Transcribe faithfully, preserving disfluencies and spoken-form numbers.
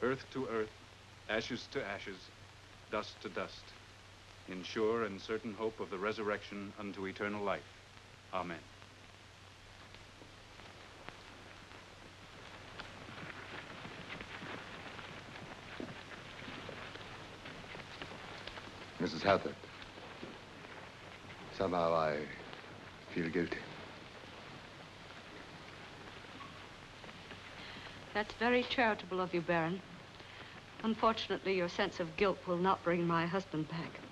earth to earth, ashes to ashes, dust to dust, in sure and certain hope of the resurrection unto eternal life. Amen. Missus Hathett, somehow I feel guilty. That's very charitable of you, Baron. Unfortunately, your sense of guilt will not bring my husband back.